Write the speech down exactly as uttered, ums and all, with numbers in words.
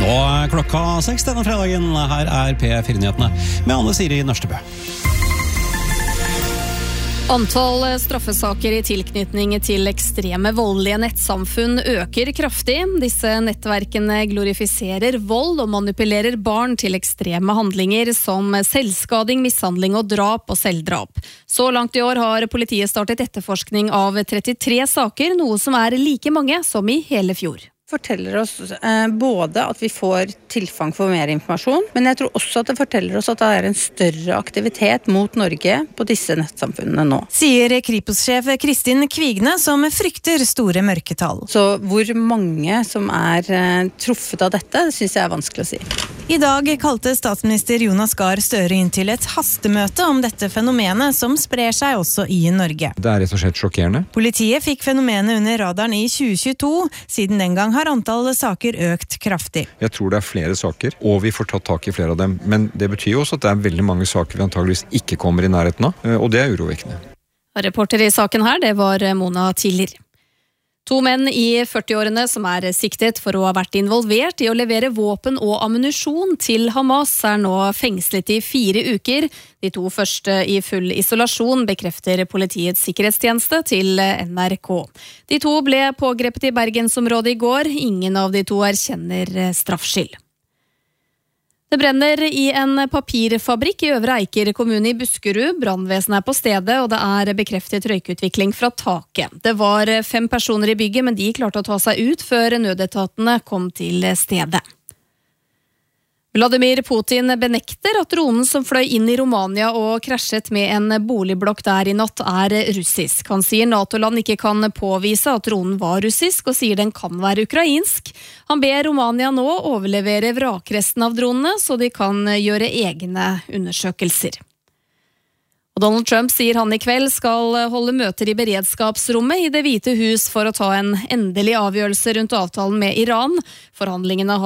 Nå er klokka seks denne fredagen. Her er P fire-nyhetene med Anne Siri Nørstebø. Antall straffesaker i tilknytning til ekstreme voldelige nettsamfunn øker kraftig. Disse nettverkene glorifiserer vold og manipulerer barn til ekstreme handlinger som selvskading, mishandling og drap og selvdrap. Så langt i år har politiet startet etterforskning av trettitre saker, noe som er like mange som i hele fjor. Forteller oss eh, både at vi får tilfang for mer informasjon, men jeg tror også at det forteller oss at det er en større aktivitet mot Norge på disse nettsamfunnene nå. Sier Kripos-sjef Kristin Kvigne, som frykter store mørketall. Så hvor mange som er eh, truffet av dette, det synes jeg er vanskelig å si. I dag kalte statsminister Jonas Gahr Støre inn til et hastemøte om dette fenomenet som sprer seg også i Norge. Det er rett og slett sjokkerende. Politiet fikk fenomenet under radaren i tjue tjueto. Siden den gang har antallet saker økt kraftig. Jeg tror det er flere saker, og vi får tatt tak i flere av dem. Men det betyr jo også at det er veldig mange saker vi antageligvis ikke kommer i nærheten av, og det er urovekkende. Reporter i saken her, det var Mona Tiller. To menn i førtiårene som er siktet for å ha vært involvert i å levere våpen og ammunisjon til Hamas er nå fengslet i fire uker. De to første i full isolasjon, bekrefter Politiets sikkerhetstjeneste til N R K. De to ble pågrepet i Bergensområdet i går. Ingen av de to erkjenner straffskyld. Det brenner i en papirfabrikk i Øvre Eiker kommune i Buskerud. Brannvesenet er på stedet, og det er bekreftet røykutvikling fra taket. Det var fem personer i bygget, men de klarte å ta seg ut før nødetatene kom til stedet. Vladimir Putin benekter at dronen som fløy inn i Romania og krasjet med en boligblokk der i natt er russisk. Han sier NATO-land ikke kan påvise at dronen var russisk, og sier den kan være ukrainsk. Han ber Romania nå overlevere vrakresten av dronene, så de kan gjøre egne undersøkelser. Og Donald Trump sier han i kveld skal holde møter i beredskapsrommet i Det hvite hus for å ta en endelig avgjørelse rundt avtalen med Iran. Forhandlingene har